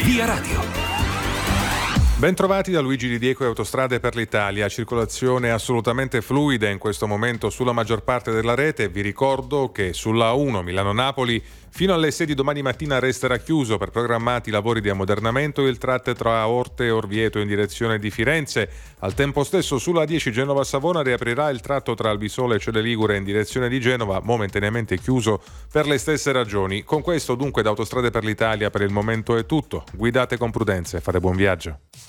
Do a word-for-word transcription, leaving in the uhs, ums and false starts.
Via Radio. Bentrovati da Luigi Di Dieco e Autostrade per l'Italia. Circolazione assolutamente fluida in questo momento sulla maggior parte della rete. Vi ricordo che sulla A uno Milano-Napoli fino alle sei di domani mattina resterà chiuso per programmati lavori di ammodernamento il tratto tra Orte e Orvieto in direzione di Firenze. Al tempo stesso sulla A dieci Genova-Savona riaprirà il tratto tra Albisole e Celle Ligure in direzione di Genova, momentaneamente chiuso per le stesse ragioni. Con questo dunque da Autostrade per l'Italia per il momento è tutto. Guidate con prudenza e fate buon viaggio.